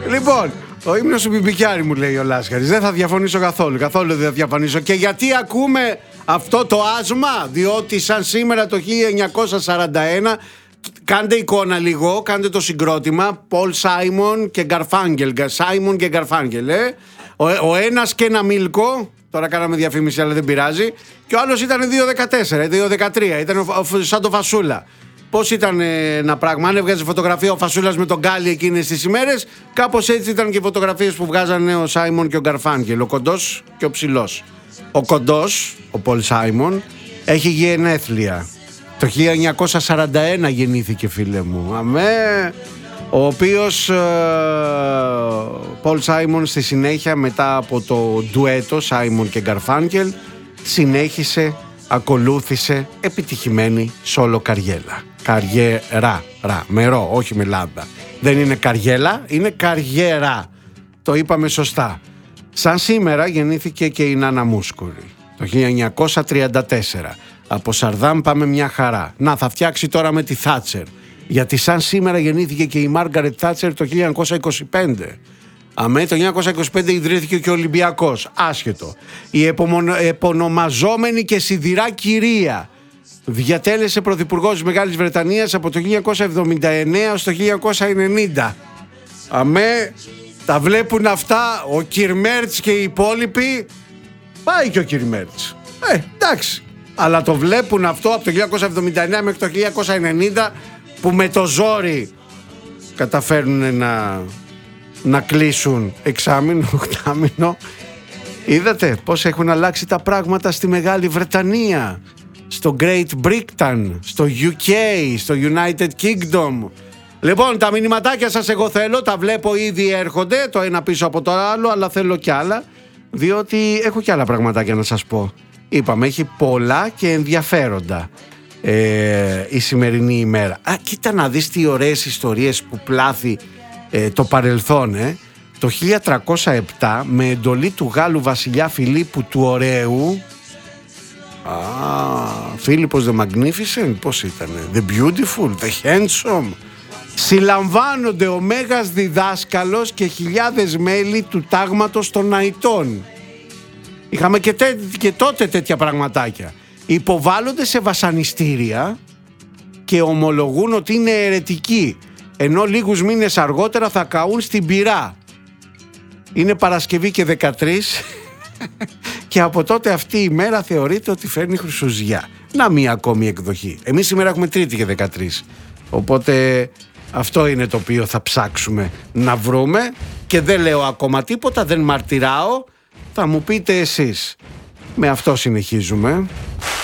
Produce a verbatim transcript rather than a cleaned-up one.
Λοιπόν, ο ύμνος του Μπιμπικιάρη μου λέει ο Λάσκαρης. Δεν θα διαφωνήσω καθόλου, καθόλου δεν θα διαφωνήσω. Και γιατί ακούμε αυτό το άσμα? Διότι σαν σήμερα το χίλια εννιακόσια σαράντα ένα, κάντε εικόνα λίγο, κάντε το συγκρότημα, Πολ Σάιμον και Γκαρφάγγελ. Σάιμον και Γκαρφάγγελ, ε. Ο, ο ένας και ένα Μίλκο, τώρα κάναμε διαφήμιση αλλά δεν πειράζει. Και ο άλλος ήταν δύο δεκατέσσερα, δύο δεκατρία, ήταν ο, ο, σαν το Φασούλα. Πώς ήταν ε, ένα πράγμα, αν έβγαζε φωτογραφία ο Φασούλας με τον Γκάλι εκείνες τις ημέρες, κάπως έτσι ήταν και οι φωτογραφίες που βγάζανε ο Σάιμον και ο Γκαρφάγγελ, ο κοντός και ο ψηλός. Ο κοντός, ο Πολ Σάιμον, έχει γενέθλια. Το χίλια εννιακόσια σαράντα ένα γεννήθηκε, φίλε μου. Αμέ. Ο οποίος Πολ Σάιμον στη συνέχεια, μετά από το ντουέτο Σάιμον και Γκαρφάγγελ, συνέχισε, ακολούθησε επιτυχημένη σόλο καριέλα. Καριέρα, ρα, με ρο, όχι με λάμδα. Δεν είναι καριέλα, είναι καριέρα. Το είπαμε σωστά. Σαν σήμερα γεννήθηκε και η Νάνα Μούσκουρη το χίλια εννιακόσια τριάντα τέσσερα. Από Σαρδάμ πάμε μια χαρά. Να, θα φτιάξει τώρα με τη Θάτσερ. Γιατί σαν σήμερα γεννήθηκε και η Μάργαρετ Θάτσερ το χίλια εννιακόσια είκοσι πέντε. Αμέ, το χίλια εννιακόσια είκοσι πέντε ιδρύθηκε και ο Ολυμπιακός. Άσχετο. Η επομονω... επωνομαζόμενη και σιδηρά κυρία διατέλεσε πρωθυπουργός της Μεγάλης Βρετανίας από το χίλια εννιακόσια εβδομήντα εννέα στο χίλια εννιακόσια ενενήντα. Αμέ, τα βλέπουν αυτά ο Κιρμέρτς και οι υπόλοιποι. Πάει και ο Κιρμέρτς. Ε, εντάξει. Αλλά το βλέπουν αυτό από το χίλια εννιακόσια εβδομήντα εννέα μέχρι το χίλια εννιακόσια ενενήντα, που με το ζόρι καταφέρνουν να, να κλείσουν εξάμηνο, οκτάμηνο. Είδατε πώς έχουν αλλάξει τα πράγματα στη Μεγάλη Βρετανία, στο Great Britain, στο γιου κέι, στο United Kingdom. Λοιπόν, τα μηνυματάκια σας εγώ θέλω, τα βλέπω ήδη έρχονται, το ένα πίσω από το άλλο, αλλά θέλω κι άλλα, διότι έχω κι άλλα πραγματάκια να σας πω. Είπαμε, έχει πολλά και ενδιαφέροντα ε, η σημερινή ημέρα. Α, κοίτα να δεις τι ωραίες ιστορίες που πλάθει ε, το παρελθόν. Ε. Το χίλια τριακόσια επτά, με εντολή του Γάλλου βασιλιά Φιλίππου του Ωραίου, α, Φίλιππος the Magnificent, πώς ήτανε, the Beautiful, the Handsome, συλλαμβάνονται ο Μέγας Διδάσκαλος και χιλιάδες μέλη του τάγματος των Ναϊτών. Είχαμε και, τέ, και τότε τέτοια πραγματάκια. Υποβάλλονται σε βασανιστήρια και ομολογούν ότι είναι αιρετικοί, ενώ λίγους μήνες αργότερα θα καούν στην πυρά. Είναι Παρασκευή και δεκατρείς και από τότε αυτή η μέρα θεωρείται ότι φέρνει χρυσουζιά. Να μία ακόμη εκδοχή. Εμείς σήμερα έχουμε Τρίτη και δεκατρείς. Οπότε αυτό είναι το οποίο θα ψάξουμε να βρούμε και δεν λέω ακόμα τίποτα, δεν μαρτυράω. Θα μου πείτε εσείς. Με αυτό συνεχίζουμε.